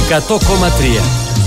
100,3.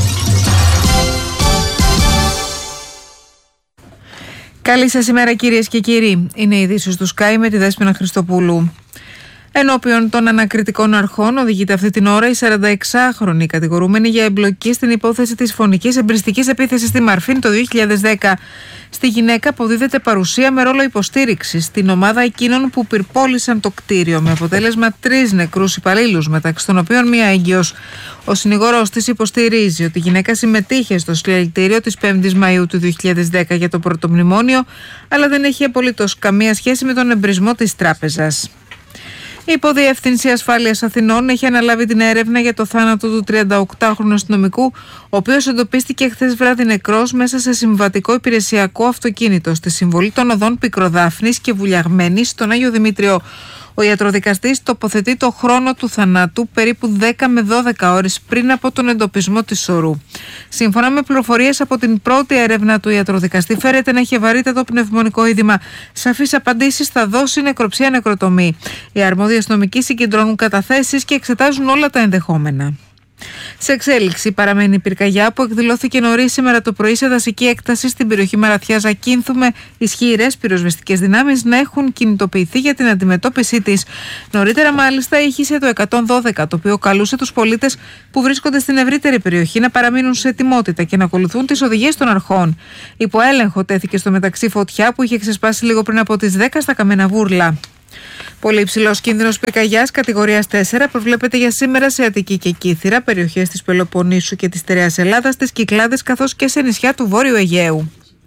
Καλή σας ημέρα κυρίες και κύριοι. Είναι οι ειδήσεις του Sky με τη Δέσποινα Χριστοπούλου. Ενώπιον των ανακριτικών αρχών οδηγείται αυτή την ώρα η 46χρονη κατηγορούμενη για εμπλοκή στην υπόθεση της φωνικής εμπριστικής επίθεσης στη Μαρφίν το 2010. Στη γυναίκα αποδίδεται παρουσία με ρόλο υποστήριξης στην ομάδα εκείνων που πυρπόλησαν το κτίριο, με αποτέλεσμα 3 νεκρούς υπαλλήλους, μεταξύ των οποίων μία έγκυος. Ο συνηγόρος της υποστηρίζει ότι η γυναίκα συμμετείχε στο συλλαλητήριο της 5ης Μαΐου του 2010 για το πρωτομνημόνιο, αλλά δεν έχει απολύτως καμία σχέση με τον εμπρισμό της τράπεζας. Η Υποδιεύθυνση Ασφάλειας Αθηνών έχει αναλάβει την έρευνα για το θάνατο του 38χρονου αστυνομικού, ο οποίος εντοπίστηκε χθες βράδυ νεκρός μέσα σε συμβατικό υπηρεσιακό αυτοκίνητο στη συμβολή των οδών Πικροδάφνης και Βουλιαγμένης στον Άγιο Δημήτριο. Ο ιατροδικαστής τοποθετεί το χρόνο του θανάτου περίπου 10 με 12 ώρες πριν από τον εντοπισμό της σωρού. Σύμφωνα με πληροφορίες από την πρώτη έρευνα του ιατροδικαστή, φέρεται να είχε βαρύτατο πνευμονικό είδημα. Σαφείς απαντήσεις θα δώσει νεκροψία νεκροτομή. Οι αρμόδιοι αστυνομικοί συγκεντρώνουν καταθέσεις και εξετάζουν όλα τα ενδεχόμενα. Σε εξέλιξη παραμένει η πυρκαγιά που εκδηλώθηκε νωρίς σήμερα το πρωί σε δασική έκταση στην περιοχή Μαραθιάς Ακίνθου, με ισχυρές πυροσβεστικές δυνάμεις να έχουν κινητοποιηθεί για την αντιμετώπιση της. Νωρίτερα, μάλιστα, ήχησε το 112, το οποίο καλούσε τους πολίτες που βρίσκονται στην ευρύτερη περιοχή να παραμείνουν σε ετοιμότητα και να ακολουθούν τις οδηγίες των αρχών. Υπό έλεγχο τέθηκε στο μεταξύ φωτιά που είχε ξεσπάσει λίγο πριν από τις 10 στα Καμένα Βούρλα. Πολύ υψηλός κίνδυνος πυρκαγιάς κατηγορίας 4 προβλέπεται για σήμερα σε Αττική και Κύθυρα, περιοχές της Πελοποννήσου και της Στερεάς Ελλάδας, στις Κυκλάδες καθώς και σε νησιά του Βόρειου Αιγαίου.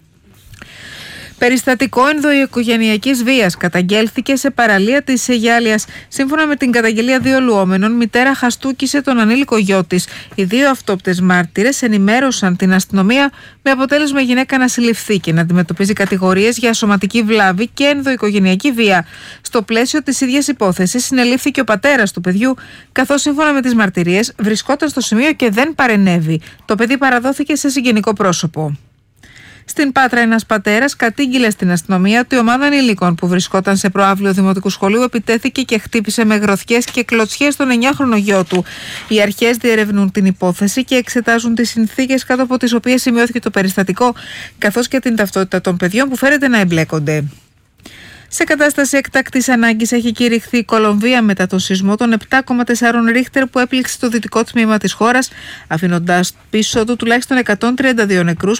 Περιστατικό ενδοοικογενειακής βίας καταγγέλθηκε σε παραλία της Αιγιάλιας. Σύμφωνα με την καταγγελία 2 λουόμενων, μητέρα χαστούκησε τον ανήλικο γιο της. Οι 2 αυτόπτες μάρτυρες ενημέρωσαν την αστυνομία, με αποτέλεσμα η γυναίκα να συλληφθεί και να αντιμετωπίζει κατηγορίες για σωματική βλάβη και ενδοοικογενειακή βία. Στο πλαίσιο της ίδιας υπόθεσης συνελήφθηκε ο πατέρας του παιδιού, καθώς σύμφωνα με τις μαρτυρίες βρισκόταν στο σημείο και δεν παρενέβη. Το παιδί παραδόθηκε σε συγγενικό πρόσωπο. Στην Πάτρα, ένας πατέρας κατήγγειλε στην αστυνομία ότι η ομάδα ανηλίκων που βρισκόταν σε προαύλιο δημοτικού σχολείου επιτέθηκε και χτύπησε με γροθιές και κλωτσιές τον 9χρονο γιο του. Οι αρχές διερευνούν την υπόθεση και εξετάζουν τις συνθήκες κάτω από τις οποίες σημειώθηκε το περιστατικό, καθώς και την ταυτότητα των παιδιών που φέρεται να εμπλέκονται. Σε κατάσταση εκτάκτης ανάγκης έχει κηρυχθεί η Κολομβία μετά τον σεισμό των 7,4 ρίχτερ που έπληξε το δυτικό τμήμα της χώρας, αφήνοντας πίσω του τουλάχιστον 132 νεκρούς,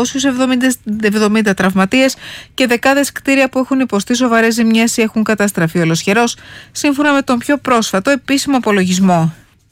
570 τραυματίες και δεκάδες κτίρια που έχουν υποστεί σοβαρές ζημιές ή έχουν καταστραφεί ολοσχερώς, σύμφωνα με τον πιο πρόσφατο επίσημο απολογισμό.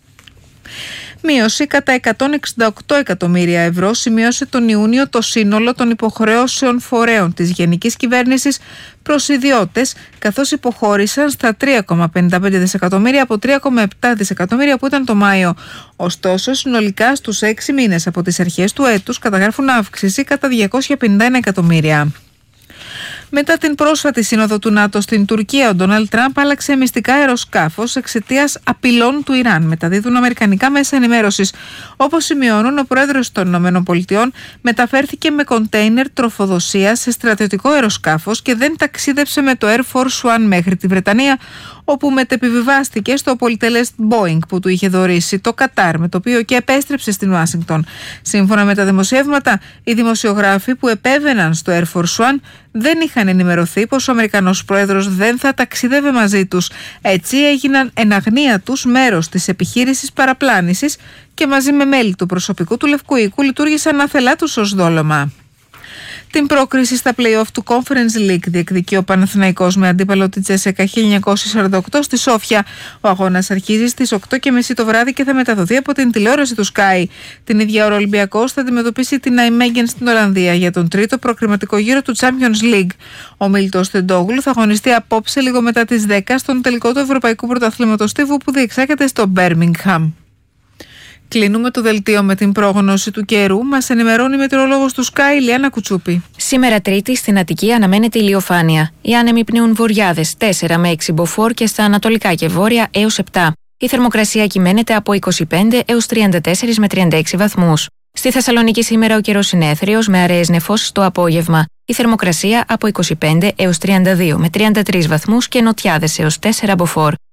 Μείωση κατά 168 εκατομμύρια ευρώ σημείωσε τον Ιούνιο το σύνολο των υποχρεώσεων φορέων της Γενικής Κυβέρνησης προς ιδιώτες, καθώς υποχώρησαν στα 3,55 δισεκατομμύρια από 3,7 δισεκατομμύρια που ήταν το Μάιο. Ωστόσο, συνολικά στους 6 μήνες από τις αρχές του έτους καταγράφουν αύξηση κατά 251 εκατομμύρια. Μετά την πρόσφατη σύνοδο του ΝΑΤΟ στην Τουρκία, ο Ντόναλντ Τραμπ άλλαξε μυστικά αεροσκάφος εξαιτίας απειλών του Ιράν, μεταδίδουν αμερικανικά μέσα ενημέρωσης. Όπως σημειώνουν, ο πρόεδρος των ΗΠΑ μεταφέρθηκε με κοντέινερ τροφοδοσίας σε στρατιωτικό αεροσκάφος και δεν ταξίδεψε με το Air Force One μέχρι τη Βρετανία, όπου μετεπιβιβάστηκε στο πολυτελές Boeing που του είχε δωρήσει το Κατάρ, με το οποίο και επέστρεψε στην Ουάσιγκτον. Σύμφωνα με τα δημοσιεύματα, οι δημοσιογράφοι που επέβαιναν στο Air Force One δεν είχαν ενημερωθεί πως ο Αμερικανός πρόεδρος δεν θα ταξίδευε μαζί τους. Έτσι έγιναν εν αγνία τους μέρος της επιχείρησης παραπλάνησης και μαζί με μέλη του προσωπικού του Λευκού Οίκου λειτουργήσαν αφελά τους ως δόλωμα. Την πρόκριση στα play-off του Conference League διεκδικεί ο Παναθηναϊκός με αντίπαλο τη Τσέσεκα 1948 στη Σόφια. Ο αγώνας αρχίζει στις 8:30 το βράδυ και θα μεταδοθεί από την τηλεόραση του Sky. Την ίδια ώρα ο Ολυμπιακός θα αντιμετωπίσει την Nijmegen στην Ολλανδία για τον τρίτο προκριματικό γύρο του Champions League. Ο Μίλτος Τεντόγλου θα αγωνιστεί απόψε λίγο μετά τις 10 στον τελικό του Ευρωπαϊκού Πρωταθλήματος Στίβου που διεξάγεται στο Birmingham. Κλείνουμε το δελτίο με την πρόγνωση του καιρού. Μας ενημερώνει η μετεωρολόγος του Sky, Λιάννα Κουτσούπη. Σήμερα Τρίτη στην Αττική αναμένεται ηλιοφάνεια. Οι άνεμοι πνέουν βορειάδες 4 με 6 μποφόρ και στα ανατολικά και βόρεια έως 7. Η θερμοκρασία κυμαίνεται από 25 έως 34 με 36 βαθμούς. Στη Θεσσαλονίκη σήμερα ο καιρός είναι έθριος με αραιές νεφώσεις το απόγευμα. Η θερμοκρασία από 25 έως 32 με 33 βαθμούς και νοτιάδες έως 4 μποφόρ.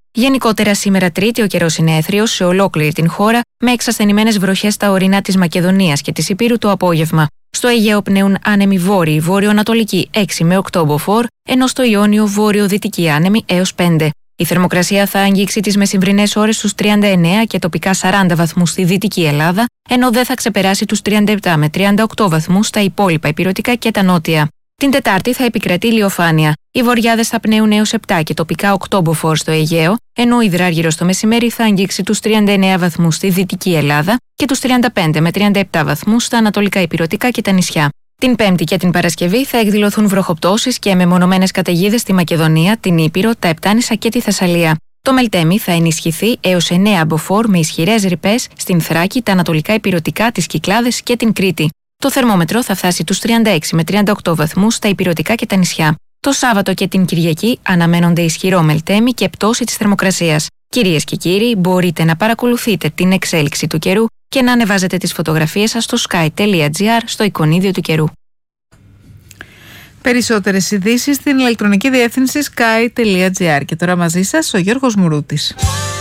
Γενικότερα, σήμερα Τρίτη, ο καιρός είναι έθριος σε ολόκληρη την χώρα, με εξασθενημένες βροχές στα ορεινά της Μακεδονίας και της Ηπείρου το απόγευμα. Στο Αιγαίο πνέουν άνεμοι βόρειοι, βόρειο-ανατολικοί 6 με 8 μποφόρ, ενώ στο Ιόνιο βόρειο-δυτικοί άνεμοι έως 5. Η θερμοκρασία θα αγγίξει τις μεσημβρινές ώρες στους 39 και τοπικά 40 βαθμούς στη Δυτική Ελλάδα, ενώ δεν θα ξεπεράσει τους 37 με 38 βαθμούς στα υπόλοιπα ηπειρωτικά και τα νότια. Την Τετάρτη θα επικρατεί ηλιοφάνεια. Οι βοριάδες θα πνέουν έως 7 και τοπικά 8 μποφόρ στο Αιγαίο, ενώ ο υδράργυρος το μεσημέρι θα αγγίξει τους 39 βαθμούς στη Δυτική Ελλάδα και τους 35 με 37 βαθμούς στα ανατολικά ηπειρωτικά και τα νησιά. Την Πέμπτη και την Παρασκευή θα εκδηλωθούν βροχοπτώσεις και μεμονωμένες καταιγίδες στη Μακεδονία, την Ήπειρο, τα Επτάνησα και τη Θεσσαλία. Το Μελτέμι θα ενισχυθεί έως 9 μποφόρ με ισχυρές ρηπές στην Θράκη, τα ανατολικά ηπειρωτικά, τις Κυκλάδες και την Κρήτη. Το θερμόμετρο θα φτάσει τους 36 με 38 βαθμούς στα ηπειρωτικά και τα νησιά. Το Σάββατο και την Κυριακή αναμένονται ισχυρό Μελτέμι και πτώση της θερμοκρασίας. Κυρίες και κύριοι, μπορείτε να παρακολουθείτε την εξέλιξη του καιρού και να ανεβάζετε τις φωτογραφίες σας στο sky.gr στο εικονίδιο του καιρού. Περισσότερες ειδήσεις στην ηλεκτρονική διεύθυνση sky.gr. Και τώρα μαζί σας ο Γιώργος Μουρούτης.